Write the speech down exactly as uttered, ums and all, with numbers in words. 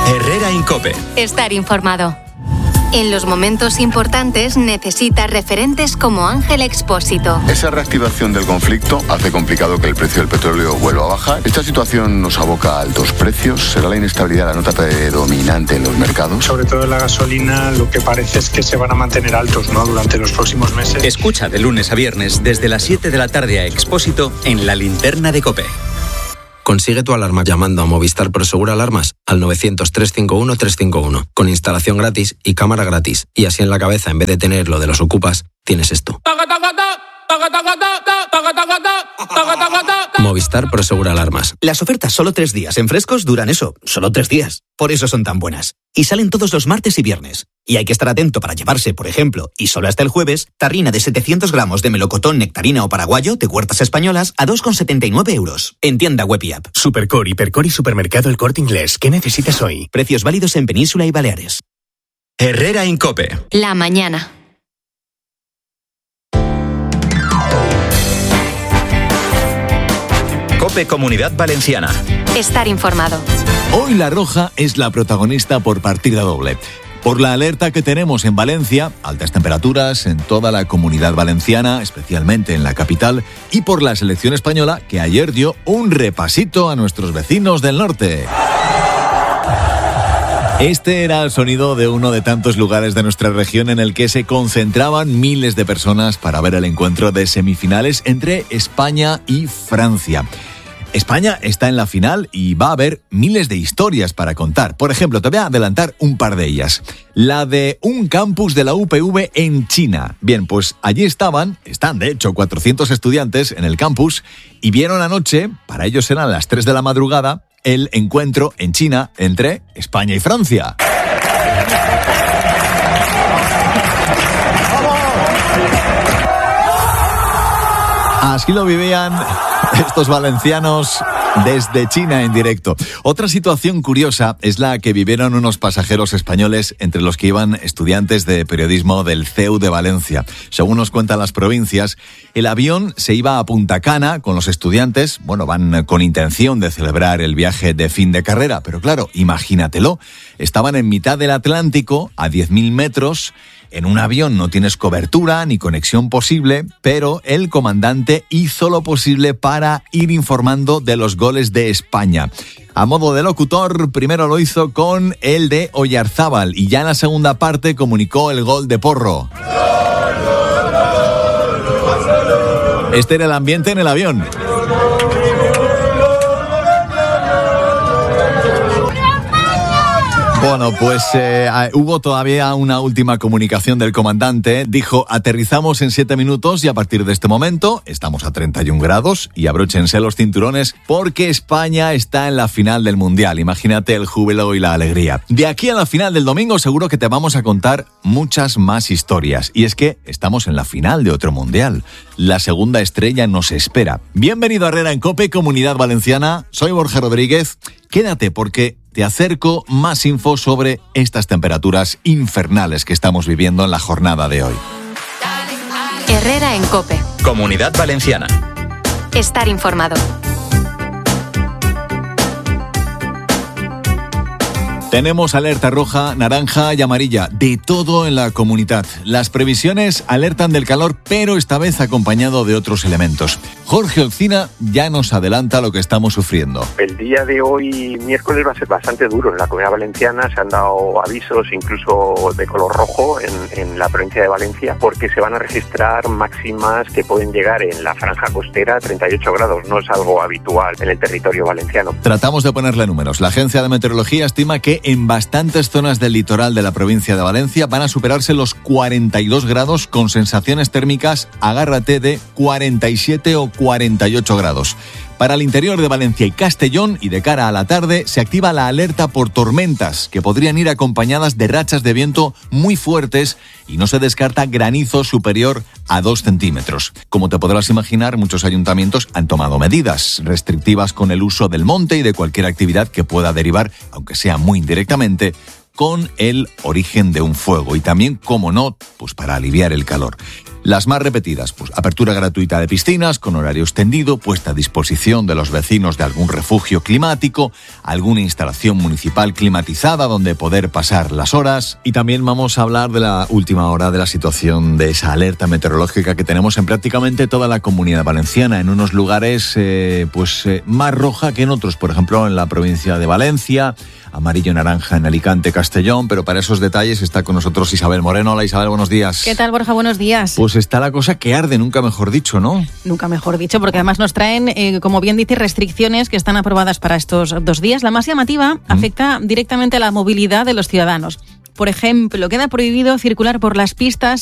Herrera Incope. Estar informado. En los momentos importantes necesitas referentes como Ángel Expósito. Esa reactivación del conflicto hace complicado que el precio del petróleo vuelva a bajar. Esta situación nos aboca a altos precios. ¿Será la inestabilidad la nota predominante en los mercados? Sobre todo en la gasolina, lo que parece es que se van a mantener altos, ¿no?, durante los próximos meses. Escucha de lunes a viernes desde las siete de la tarde a Expósito en La Linterna de COPE. Consigue tu alarma llamando a Movistar Prosegur Alarmas al novecientos, trescientos cincuenta y uno, trescientos cincuenta y uno, con instalación gratis y cámara gratis. Y así en la cabeza, en vez de tener lo de los ocupas, tienes esto. Movistar Prosegur Alarmas. Las ofertas solo tres días en Frescos duran eso, solo tres días. Por eso son tan buenas. Y salen todos los martes y viernes. Y hay que estar atento para llevarse, por ejemplo, y solo hasta el jueves, tarrina de setecientos gramos de melocotón, nectarina o paraguayo de Huertas Españolas a dos con setenta y nueve euros. En tienda web y app. Supercore, Hipercore y Supermercado El Corte Inglés. ¿Qué necesitas hoy? Precios válidos en Península y Baleares. Herrera Incope. La mañana. COPE Comunidad Valenciana. Estar informado. Hoy La Roja es la protagonista por partida doble. Por la alerta que tenemos en Valencia, altas temperaturas en toda la Comunidad Valenciana, especialmente en la capital, y por la selección española que ayer dio un repasito a nuestros vecinos del norte. Este era el sonido de uno de tantos lugares de nuestra región en el que se concentraban miles de personas para ver el encuentro de semifinales entre España y Francia. España está en la final y va a haber miles de historias para contar. Por ejemplo, te voy a adelantar un par de ellas. La de un campus de la U P V en China. Bien, pues allí estaban, están de hecho cuatrocientos estudiantes en el campus y vieron anoche, para ellos eran las tres de la madrugada, el encuentro en China entre España y Francia. Así lo vivían estos valencianos desde China en directo. Otra situación curiosa es la que vivieron unos pasajeros españoles entre los que iban estudiantes de periodismo del C E U de Valencia. Según nos cuentan las provincias, el avión se iba a Punta Cana con los estudiantes. Bueno, van con intención de celebrar el viaje de fin de carrera, pero claro, imagínatelo. Estaban en mitad del Atlántico, a diez mil metros. En un avión no tienes cobertura ni conexión posible, pero el comandante hizo lo posible para ir informando de los goles de España. A modo de locutor, primero lo hizo con el de Oyarzábal y ya en la segunda parte comunicó el gol de Porro. Este era el ambiente en el avión. Bueno, pues eh, hubo todavía una última comunicación del comandante. Dijo, aterrizamos en siete minutos y a partir de este momento estamos a treinta y un grados y abróchense los cinturones porque España está en la final del Mundial. Imagínate el júbilo y la alegría. De aquí a la final del domingo seguro que te vamos a contar muchas más historias. Y es que estamos en la final de otro Mundial. La segunda estrella nos espera. Bienvenido a Herrera en COPE, Comunidad Valenciana. Soy Borja Rodríguez. Quédate porque te acerco más info sobre estas temperaturas infernales que estamos viviendo en la jornada de hoy. Herrera en COPE. Comunidad Valenciana. Estar informado. Tenemos alerta roja, naranja y amarilla, de todo en la comunidad. Las previsiones alertan del calor, pero esta vez acompañado de otros elementos. Jorge Olcina ya nos adelanta lo que estamos sufriendo. El día de hoy, miércoles, va a ser bastante duro en la Comunidad Valenciana. Se han dado avisos, incluso de color rojo, en, en la provincia de Valencia, porque se van a registrar máximas que pueden llegar en la franja costera a treinta y ocho grados. No es algo habitual en el territorio valenciano. Tratamos de ponerle números. La Agencia de Meteorología estima que en bastantes zonas del litoral de la provincia de Valencia van a superarse los cuarenta y dos grados con sensaciones térmicas, agárrate, de cuarenta y siete o cuarenta y ocho grados. Para el interior de Valencia y Castellón y de cara a la tarde se activa la alerta por tormentas que podrían ir acompañadas de rachas de viento muy fuertes y no se descarta granizo superior a dos centímetros. Como te podrás imaginar, muchos ayuntamientos han tomado medidas restrictivas con el uso del monte y de cualquier actividad que pueda derivar, aunque sea muy indirectamente, con el origen de un fuego y también, como no, pues para aliviar el calor. Las más repetidas, pues apertura gratuita de piscinas con horario extendido, puesta a disposición de los vecinos de algún refugio climático, alguna instalación municipal climatizada donde poder pasar las horas. Y también vamos a hablar de la última hora de la situación de esa alerta meteorológica que tenemos en prácticamente toda la Comunidad Valenciana, en unos lugares eh, pues eh, más roja que en otros, por ejemplo en la provincia de Valencia, amarillo y naranja en Alicante, Castellón, pero para esos detalles está con nosotros Isabel Moreno. Hola Isabel, buenos días. ¿Qué tal, Borja? Buenos días. Pues está la cosa que arde, nunca mejor dicho, ¿no? Nunca mejor dicho, porque además nos traen, eh, como bien dice, restricciones que están aprobadas para estos dos días. La más llamativa ¿Mm? afecta directamente a la movilidad de los ciudadanos. Por ejemplo, queda prohibido circular por las pistas